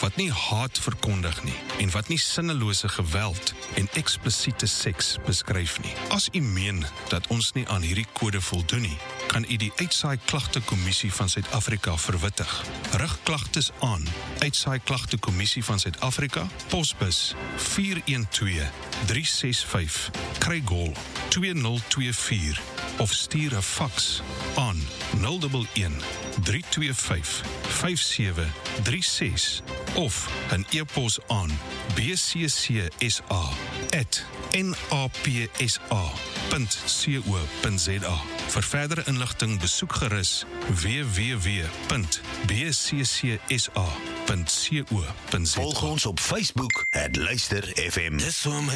wat nie haat verkondig nie en wat nie sinnelose geweld en eksplisiete seks beskryf nie. As u meen dat ons nie aan hierdie kode voldoen nie, kan u die Uitsaai Klagtekommissie van Suid-Afrika verwittig. Rig klagtes aan Uitsaai Klagtekommissie van Suid-Afrika, posbus 412365, Craighall 2024 of stuur 'n faks aan 011 325 5736 of 'n e-pos aan bccsa@napsa.co.za. Vir verdere inligting besoek gerus www.bccsa.co.za. Volg ons op Facebook @luister FM. Dis so my